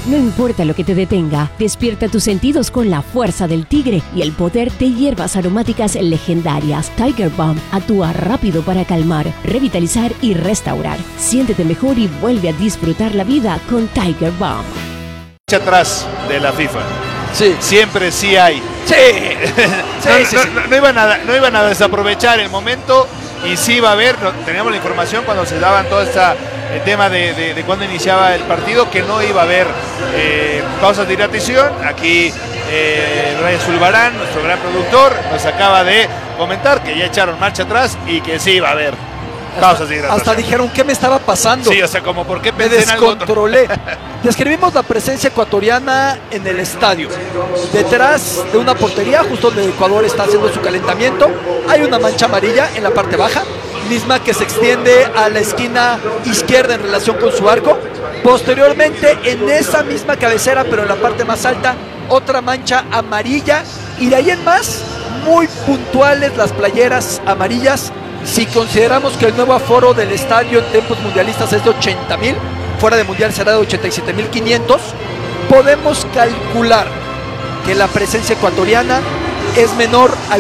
No importa lo que te detenga, despierta tus sentidos con la fuerza del tigre y el poder de hierbas aromáticas legendarias. Tiger Balm actúa rápido para calmar, revitalizar y restaurar. Siéntete mejor y vuelve a disfrutar la vida con Tiger Balm. Atrás de la FIFA. Sí. Siempre sí hay. Sí. No iban a desaprovechar el momento y sí iba a haber. Teníamos la información cuando se daban todo el tema de cuando iniciaba el partido, que no iba a haber pausas de hidratación. Aquí Brian Zulbarán, nuestro gran productor, nos acaba de comentar que ya echaron marcha atrás y que sí iba a haber pausas de hidratación. Hasta dijeron qué me estaba pasando. Sí, o sea, como por qué me pensé en algo otro. descontrolé. Describimos la presencia ecuatoriana en el estadio. Detrás de una portería, justo donde Ecuador está haciendo su calentamiento, hay una mancha amarilla en la parte baja, misma que se extiende a la esquina izquierda en relación con su arco. Posteriormente, en esa misma cabecera, pero en la parte más alta, otra mancha amarilla. Y de ahí en más, muy puntuales las playeras amarillas. Si consideramos que el nuevo aforo del estadio en tiempos mundialistas es de 80,000, fuera de mundial será de 87,500, podemos calcular que la presencia ecuatoriana es menor al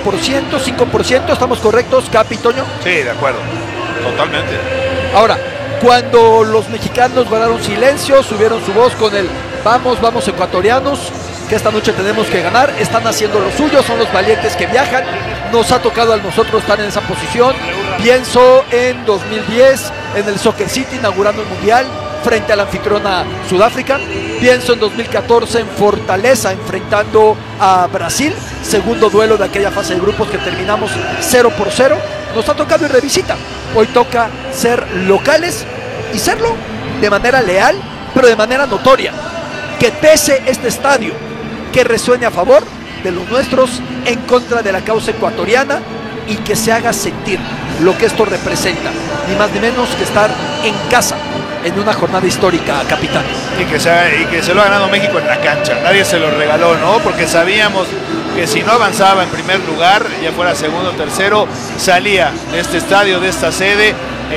4%, 5%. ¿Estamos correctos, Capi, Toño? Sí, de acuerdo, totalmente. Ahora, cuando los mexicanos guardaron silencio, subieron su voz con el vamos ecuatorianos, que esta noche tenemos que ganar, están haciendo lo suyo, son los valientes que viajan. Nos ha tocado a nosotros estar en esa posición. Pienso en 2010 en el Soccer City inaugurando el Mundial frente a la anfitriona Sudáfrica. Pienso en 2014 en Fortaleza enfrentando a Brasil, segundo duelo de aquella fase de grupos que terminamos 0-0. Nos ha tocado ir de visita. Hoy toca ser locales y serlo de manera leal, pero de manera notoria. Que pese este estadio, que resuene a favor de los nuestros, en contra de la causa ecuatoriana, y que se haga sentir lo que esto representa, ni más ni menos que estar en casa en una jornada histórica, capitán. Y que se lo ha ganado México en la cancha, nadie se lo regaló, ¿no? Porque sabíamos que si no avanzaba en primer lugar, ya fuera segundo o tercero, salía de este estadio, de esta sede,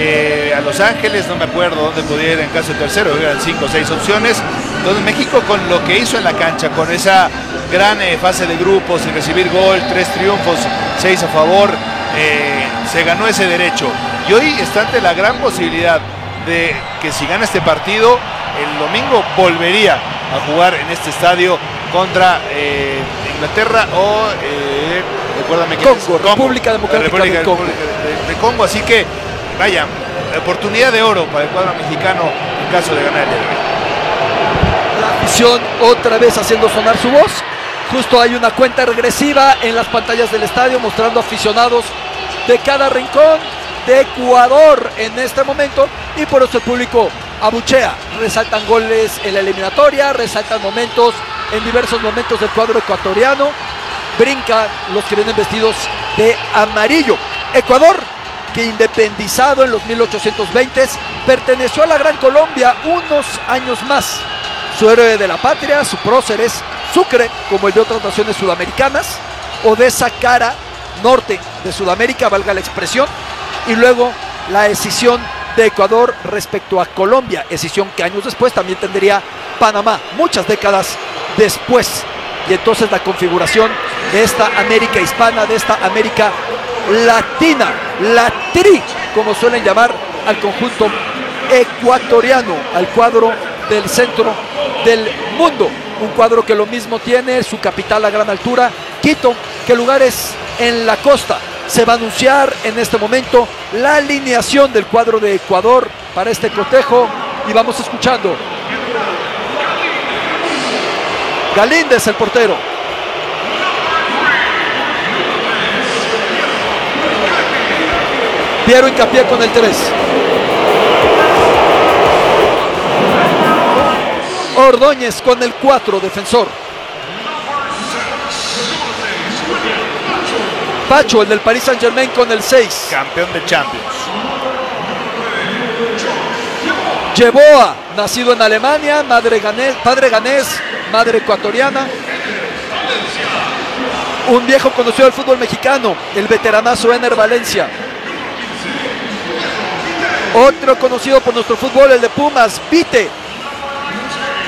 a Los Ángeles, no me acuerdo dónde podía ir en caso de tercero, eran 5 o 6 opciones. Entonces México, con lo que hizo en la cancha, con esa gran fase de grupos, sin recibir gol, 3 triunfos, 6 a favor, se ganó ese derecho. Y hoy está ante la gran posibilidad de que si gana este partido, el domingo volvería a jugar en este estadio contra Inglaterra o recuérdame quién es. Congo, República Democrática del Congo. De Congo, así que vaya, oportunidad de oro para el cuadro mexicano en caso de ganar el día de hoy. La afición otra vez haciendo sonar su voz. Justo hay una cuenta regresiva en las pantallas del estadio mostrando aficionados de cada rincón de Ecuador en este momento, y por eso el público abuchea. Resaltan goles en la eliminatoria, resaltan momentos en diversos momentos del cuadro ecuatoriano, brincan los que vienen vestidos de amarillo. Ecuador, que independizado en los 1820s, perteneció a la Gran Colombia unos años más. Su héroe de la patria, su prócer es Sucre, como el de otras naciones sudamericanas, o de esa cara norte de Sudamérica, valga la expresión. Y luego la escisión de Ecuador respecto a Colombia, escisión que años después también tendría Panamá, muchas décadas después. Y entonces la configuración de esta América hispana, de esta América latina, la tri, como suelen llamar al conjunto ecuatoriano, al cuadro del centro del mundo. Un cuadro que lo mismo tiene su capital a gran altura, Quito, que lugares en la costa. Se va a anunciar en este momento la alineación del cuadro de Ecuador para este cotejo y vamos escuchando. Galíndez, el portero. Piero Hincapié con el 3. Ordóñez con el 4, defensor. Pacho, el del Paris Saint-Germain, con el 6. Campeón de Champions. Yeboah, nacido en Alemania, padre ganés, madre ecuatoriana. Un viejo conocido del fútbol mexicano, el veteranazo Ener Valencia. Otro conocido por nuestro fútbol, el de Pumas, Vite,